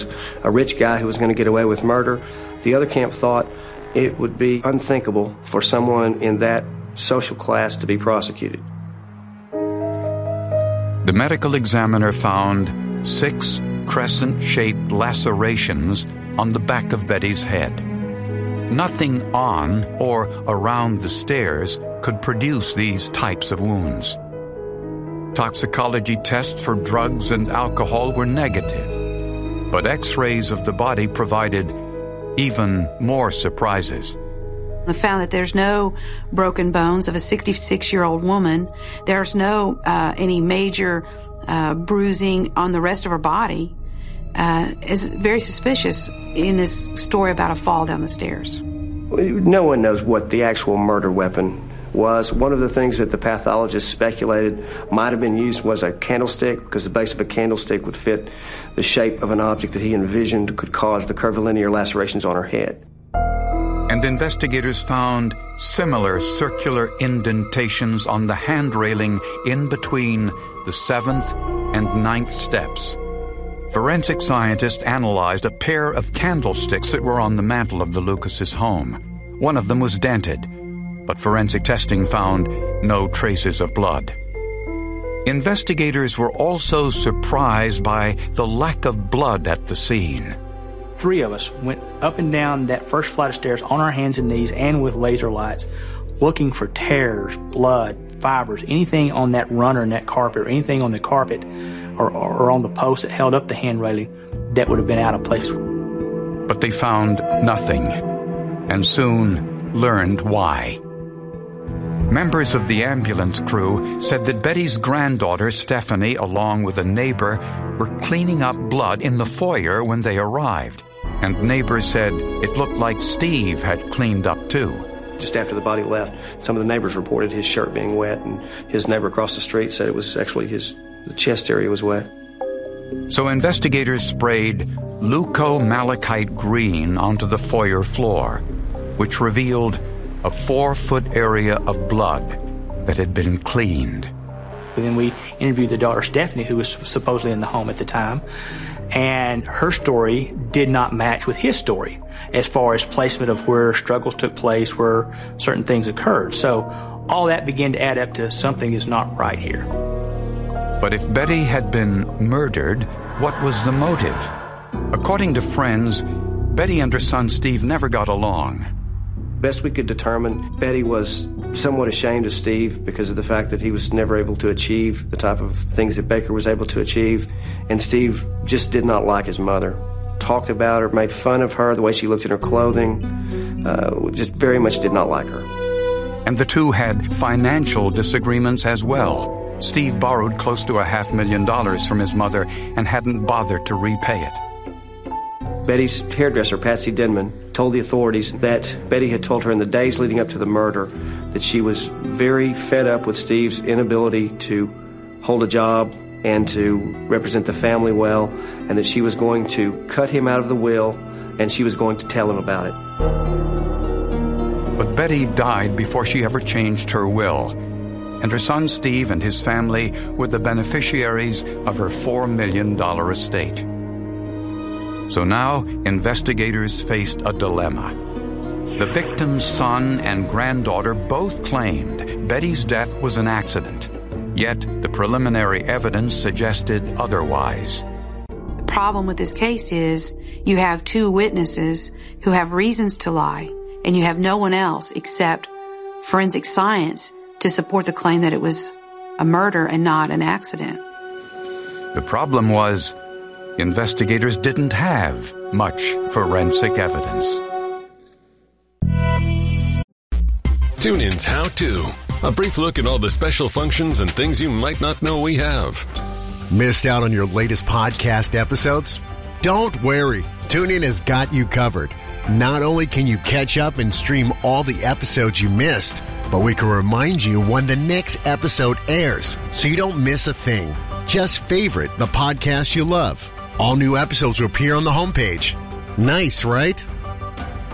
a rich guy who was going to get away with murder. The other camp thought it would be unthinkable for someone in that social class to be prosecuted. The medical examiner found 6 crescent-shaped lacerations on the back of Betty's head. Nothing on or around the stairs could produce these types of wounds. Toxicology tests for drugs and alcohol were negative, but X-rays of the body provided even more surprises. I found that there's no broken bones of a 66-year-old woman. There's no any major bruising on the rest of her body. It's very suspicious in this story about a fall down the stairs. No one knows what the actual murder weapon was. One of the things that the pathologist speculated might have been used was a candlestick, because the base of a candlestick would fit the shape of an object that he envisioned could cause the curvilinear lacerations on her head. And investigators found similar circular indentations on the hand railing in between the 7th and 9th steps. Forensic scientists analyzed a pair of candlesticks that were on the mantel of the Lucas' home. One of them was dented, but forensic testing found no traces of blood. Investigators were also surprised by the lack of blood at the scene. 3 of us went up and down that first flight of stairs on our hands and knees and with laser lights, looking for tears, blood, fibers, anything on that runner and that carpet, or anything on the carpet or on the post that held up the hand railing that would have been out of place. But they found nothing, and soon learned why. Members of the ambulance crew said that Betty's granddaughter, Stephanie, along with a neighbor, were cleaning up blood in the foyer when they arrived. And neighbors said it looked like Steve had cleaned up too. Just after the body left, some of the neighbors reported his shirt being wet, and his neighbor across the street said it was actually the chest area was wet. So investigators sprayed leucomalachite green onto the foyer floor, which revealed a 4-foot area of blood that had been cleaned. And then we interviewed the daughter, Stephanie, who was supposedly in the home at the time, and her story did not match with his story as far as placement of where struggles took place, where certain things occurred. So all that began to add up to something is not right here. But if Betty had been murdered, what was the motive? According to friends, Betty and her son Steve never got along. Best we could determine, Betty was somewhat ashamed of Steve because of the fact that he was never able to achieve the type of things that Baker was able to achieve. And Steve just did not like his mother. Talked about her, made fun of her, the way she looked in her clothing, just very much did not like her. And the two had financial disagreements as well. Steve borrowed close to $500,000 from his mother and hadn't bothered to repay it. Betty's hairdresser, Patsy Denman, told the authorities that Betty had told her in the days leading up to the murder that she was very fed up with Steve's inability to hold a job and to represent the family well, and that she was going to cut him out of the will, and she was going to tell him about it. But Betty died before she ever changed her will, and her son Steve and his family were the beneficiaries of her $4 million estate. So now, investigators faced a dilemma. The victim's son and granddaughter both claimed Betty's death was an accident, yet the preliminary evidence suggested otherwise. The problem with this case is you have 2 witnesses who have reasons to lie, and you have no one else except forensic science to support the claim that it was a murder and not an accident. The problem was, investigators didn't have much forensic evidence. TuneIn's How To. A brief look at all the special functions and things you might not know we have. Missed out on your latest podcast episodes? Don't worry. TuneIn has got you covered. Not only can you catch up and stream all the episodes you missed, but we can remind you when the next episode airs so you don't miss a thing. Just favorite the podcast you love. All new episodes will appear on the homepage. Nice, right?